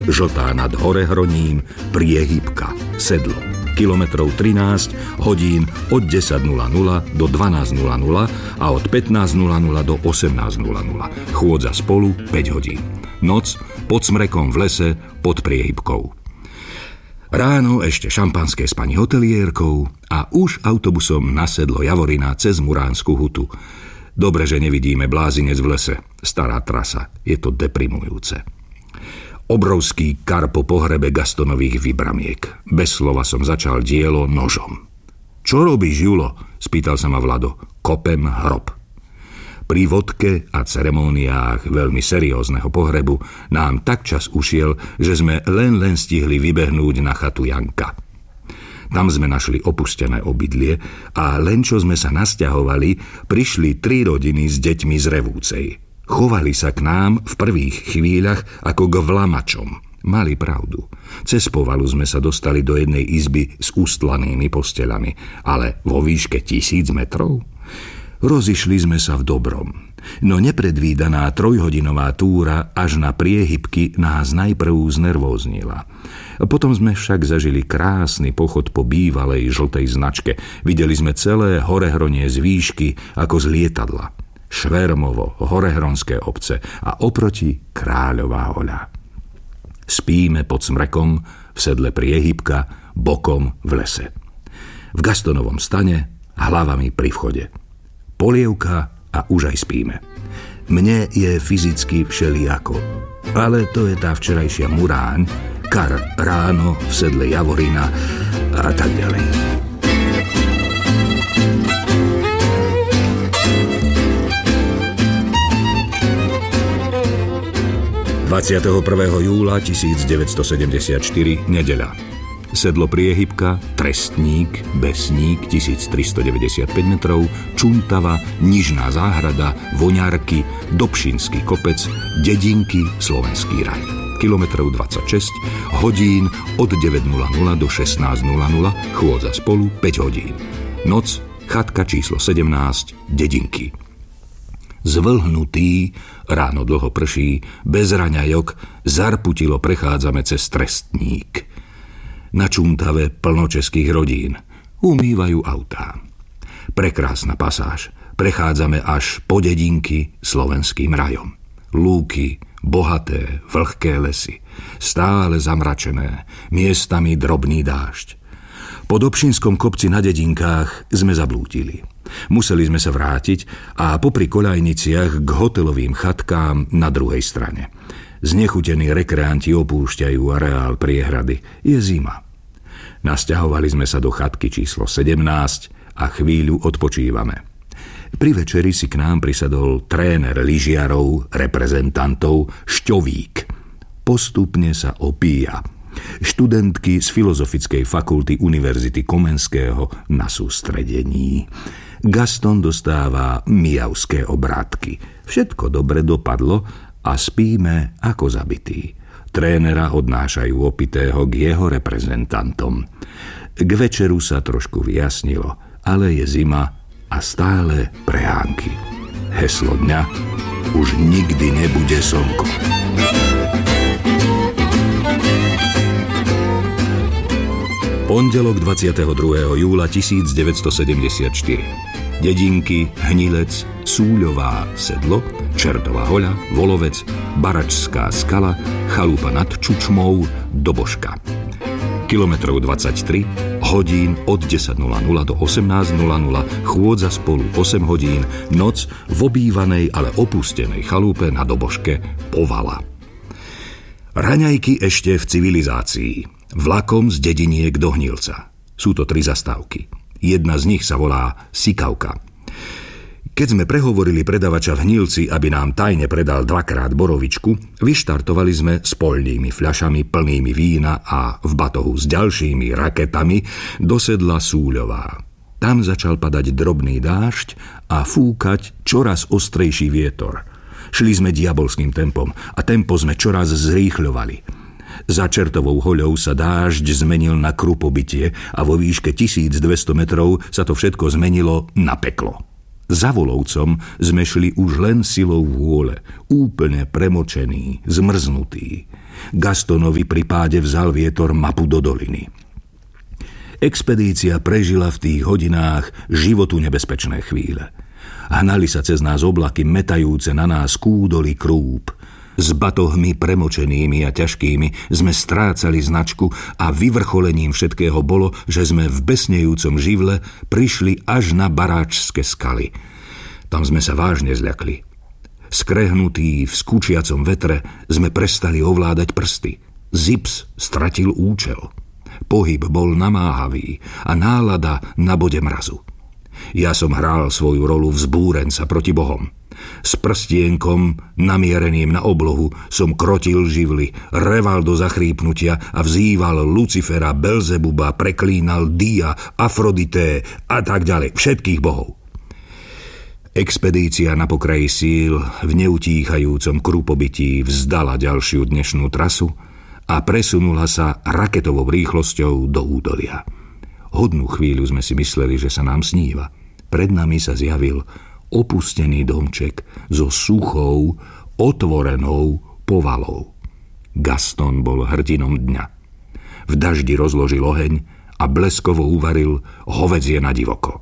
Žltá nad Horehroním, Priehybka, Sedlo. Kilometrov 13, hodín od 10.00 do 12.00 a od 15.00 do 18.00. Chôdza spolu 5 hodín. Noc pod smrekom v lese pod Priehybkou. Ráno ešte šampanské s pani hotelierkou a už autobusom na Sedlo Javorina cez Muránsku hutu. Dobre, že nevidíme blázinec v lese. Stará trasa. Je to deprimujúce. Obrovský kar po pohrebe Gastonových vybramiek. Bez slova som začal dielo nožom. Čo robíš, Julo? Spýtal sa ma Vlado. Kopem hrob. Pri vodke a ceremóniách veľmi seriózneho pohrebu nám tak čas ušiel, že sme len stihli vybehnúť na chatu Janka. Tam sme našli opustené obydlie a len čo sme sa nasťahovali, prišli 3 rodiny s deťmi z Revúcej. Chovali sa k nám v prvých chvíľach ako k vlamačom. Mali pravdu. Cez povalu sme sa dostali do jednej izby s ustlanými posteľami, ale vo výške 1000 metrov? Rozišli sme sa v dobrom, no nepredvídaná 3-hodinová túra až na Priehybky nás najprv znervóznila. Potom sme však zažili krásny pochod po bývalej žltej značke. Videli sme celé Horehronie z výšky ako z lietadla. Švermovo, horehronské obce a oproti Kráľová Hoľa. Spíme pod smrekom v sedle Priehybka, bokom v lese. V Gastonovom stane, hlavami pri vchode. Polievka a už aj spíme. Mne je fyzicky všelijako, ale to je tá včerajšia Muráň, kar ráno v sedle Javorina a tak ďalej. ...21. júla 1974, nedeľa. Sedlo Priehybka, Trestník, Besník, 1395 metrov, Čuntava, Nižná záhrada, Voňarky, Dobšinský kopec, Dedinky, Slovenský raj. Kilometrov 26, hodín od 9.00 do 16.00, chôdza spolu 5 hodín. Noc, chatka číslo 17, Dedinky. Zvlhnutý, ráno dlho prší, bez raňajok, zarputilo prechádzame cez Trestník. Na Čuntave plno českých rodín. Umývajú autá. Prekrásna pasáž. Prechádzame až po Dedinky Slovenským rajom. Lúky, bohaté, vlhké lesy. Stále zamračené, miestami drobný dážď. Po Dobšinskom kopci na Dedinkách sme zablúdili. Museli sme sa vrátiť a popri koľajniciach k hotelovým chatkám na druhej strane. Znechutení rekreanti opúšťajú areál priehrady. Je zima. Nasťahovali sme sa do chatky číslo 17 a chvíľu odpočívame. Pri večeri si k nám prisadol tréner lyžiarov, reprezentantov Šťovík. Postupne sa opíja. Študentky z Filozofickej fakulty Univerzity Komenského na sústredení. Gaston dostáva mijavské obrátky. Všetko dobre dopadlo a spíme ako zabití. Trénera odnášajú opitého k jeho reprezentantom. K večeru sa trošku vyjasnilo, ale je zima a stále prehánky. Heslo dňa: už nikdy nebude slnko. Pondelok 22. júla 1974. Dedinky, Hnilec, Súľová, Sedlo, Čertová Hoľa, Volovec, Baračská skala, Chalupa nad Čučmou, Dobožka. Kilometrov 23, hodín od 10.00 do 18.00, chôdza spolu 8 hodín, noc v obývanej, ale opustenej chalupe na Dobožke Povala. Raňajky ešte v civilizácii. Vlakom z Dediniek do Hnilca. Sú to 3 zastávky. Jedna z nich sa volá Sikavka. Keď sme prehovorili predavača v Hnilci, aby nám tajne predal 2-krát borovičku, vyštartovali sme s poľnými fľašami plnými vína a v batohu s ďalšími raketami do sedla Súľová. Tam začal padať drobný dážď a fúkať čoraz ostrejší vietor. Šli sme diabolským tempom a tempo sme čoraz zrýchľovali. Za Čertovou Hoľou sa dážď zmenil na krupobytie a vo výške 1200 metrov sa to všetko zmenilo na peklo. Za Volovcom sme šli už len silou vôle, úplne premočený, zmrznutý. Gastonovi pri páde vzal vietor mapu do doliny. Expedícia prežila v tých hodinách životu nebezpečné chvíle. Hnali sa cez nás oblaky, metajúce na nás kúdoly krúp. S batohmi premočenými a ťažkými sme strácali značku a vyvrcholením všetkého bolo, že sme v besnejúcom živle prišli až na Baráčske skaly. Tam sme sa vážne zľakli. Skrehnutí v skúčiacom vetre sme prestali ovládať prsty. Zips stratil účel. Pohyb bol namáhavý a nálada na bode mrazu. Ja som hral svoju rolu vzbúrenca proti bohom. S prstienkom namiereným na oblohu som krotil živly, reval do zachrípnutia a vzýval Lucifera, Belzebuba, preklínal Dia, Afrodité a tak ďalej, všetkých bohov. Expedícia na pokraji síl v neutíchajúcom krúpobytí vzdala ďalšiu dnešnú trasu a presunula sa raketovou rýchlosťou do údolia. Hodnú chvíľu sme si mysleli, že sa nám sníva. Pred nami sa zjavil opustený domček so suchou, otvorenou povalou. Gaston bol hrdinom dňa. V daždi rozložil oheň a bleskovo uvaril hovädzie na divoko.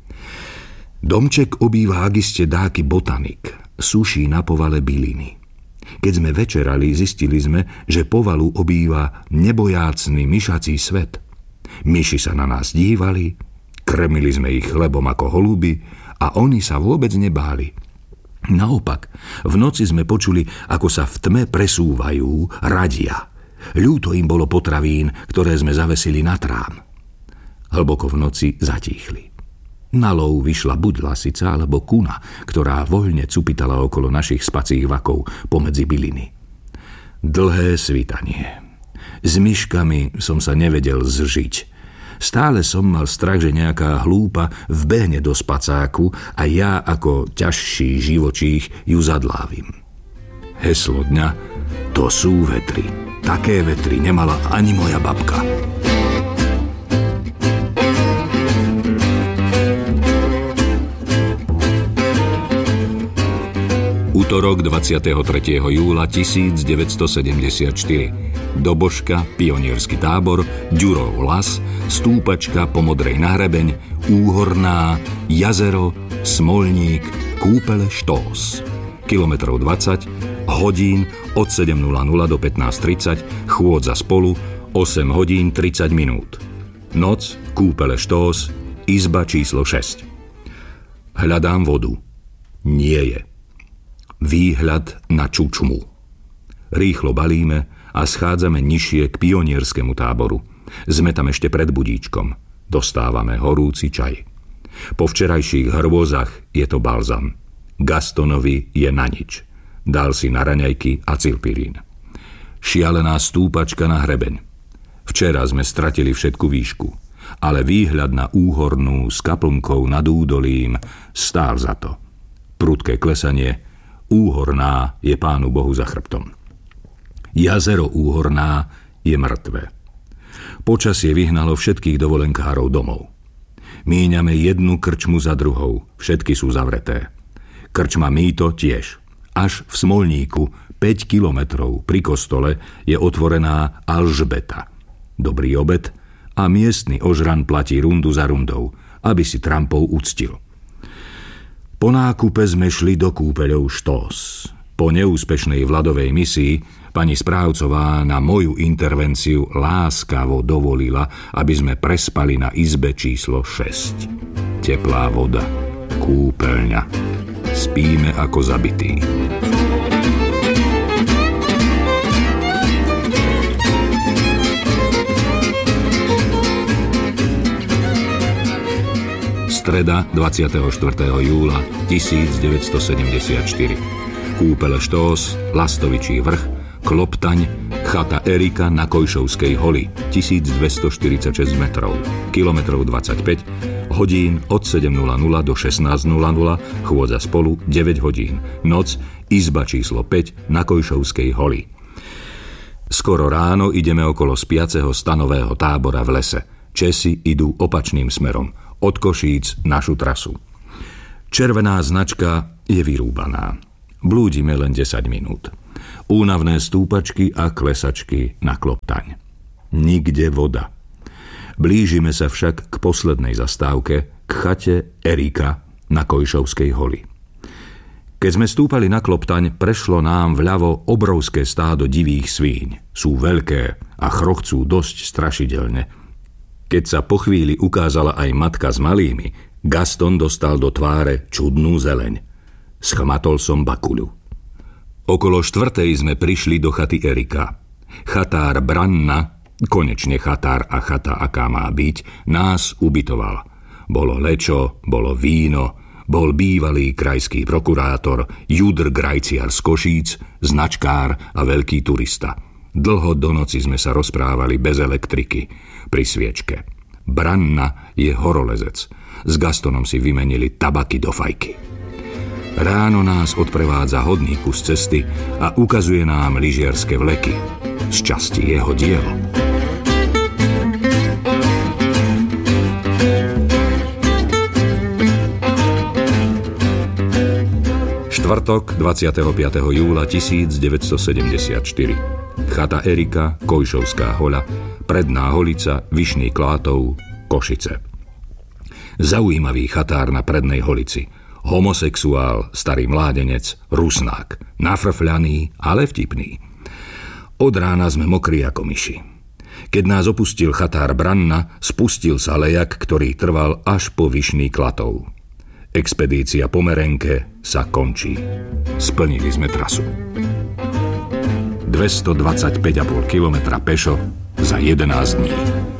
Domček obýva akiste dáky botanik, suší na povale byliny. Keď sme večerali, zistili sme, že povalu obýva nebojácny myšací svet. Myši sa na nás dívali, krmili sme ich chlebom ako holuby a oni sa vôbec nebáli. Naopak, v noci sme počuli, ako sa v tme presúvajú, radia. Ľúto im bolo potravín, ktoré sme zavesili na trám. Hlboko v noci zatíchli. Na lov vyšla buď lasica, alebo kuna, ktorá voľne cupitala okolo našich spacích vakov pomedzi byliny. Dlhé svítanie. S myškami som sa nevedel zžiť. Stále som mal strach, že nejaká hlúpa vbehne do spacáku a ja ako ťažší živočích ju zadlávim. Heslo dňa: to sú vetry. Také vetry nemala ani moja babka. Utorok 23. júla 1974. Dobožka, pionierský tábor, Ďurov las, stúpačka po Modrej na hrebeň, Úhorná, jazero, Smolník, kúpele Štós. Kilometrov 20, hodín od 7:00 do 15:30, chôdza spolu 8 hodín 30 minút. Noc, kúpele Štós, izba číslo 6. Hľadám vodu. Nie je. Výhľad na Čučmu. Rýchlo balíme a schádzame nižšie k pionierskému táboru. Sme tam ešte pred budíčkom. Dostávame horúci čaj. Po včerajších hrôzach je to balzam. Gastonovi je na nič. Dal si na raňajky a cilpirín. Šialená stúpačka na hrebeň. Včera sme stratili všetku výšku, ale výhľad na Úhornú s kaplnkou nad údolím stál za to. Prudké klesanie. Úhorná je Pánu Bohu za chrbtom. Jazero Úhorná je mŕtve. Počasie vyhnalo všetkých dovolenkárov domov. Míňame jednu krčmu za druhou, všetky sú zavreté. Krčma Mýto tiež. Až v Smolníku 5 kilometrov pri kostole je otvorená Alžbeta. Dobrý obed a miestny ožran platí rundu za rundou, aby si trampov uctil. Po nákupe sme šli do kúpeľov Štós. Po neúspešnej vladovej misii pani správcová na moju intervenciu láskavo dovolila, aby sme prespali na izbe číslo 6. Teplá voda, kúpeľňa. Spíme ako zabití. Streda 24. júla 1974. Kúpele Štós, Lastovičí vrch, Kloptaň, chata Erika na Kojšovskej holi, 1246 metrov, kilometrov 25, hodín od 7:00 do 16:00, chôdza spolu 9 hodín, noc, izba číslo 5 na Kojšovskej holi. Skoro ráno ideme okolo spiaceho stanového tábora v lese. Česi idú opačným smerom, od Košíc našu trasu. Červená značka je vyrúbaná. Blúdime len 10 minút. Únavné stúpačky a klesačky na Kloptaň. Nikde voda. Blížime sa však k poslednej zastávke, k chate Erika na Kojšovskej holi. Keď sme stúpali na Kloptaň, prešlo nám vľavo obrovské stádo divých svíň. Sú veľké a chrochcú dosť strašidelne. Keď sa po chvíli ukázala aj matka s malými, Gaston dostal do tváre čudnú zeleň. Schmatol som bakuľu. Okolo 4:00 sme prišli do chaty Erika. Chatár Branna, konečne chatár a chata, aká má byť, nás ubytoval. Bolo lečo, bolo víno, bol bývalý krajský prokurátor, Judr Grajciar z Košíc, značkár a veľký turista. Dlho do noci sme sa rozprávali bez elektriky, pri sviečke. Branna je horolezec. S Gastonom si vymenili tabaky do fajky. Ráno nás odprevádza hodný kus cesty a ukazuje nám lyžiarske vleky. Z časti jeho dielo. Štvrtok, 25. júla 1974. Chata Erika, Kojšovská hoľa, Predná Holica, Vyšný Klátov, Košice. Zaujímavý chatár na Prednej Holici. Homosexuál, starý mládenec, rusnák. Nafrfľaný, ale vtipný. Od rána sme mokrí ako myši. Keď nás opustil chatár Branna, spustil sa lejak, ktorý trval až po Vyšný Klatov. Expedícia po Merenke sa končí. Splnili sme trasu. 225,5 kilometra pešo za 11 dní.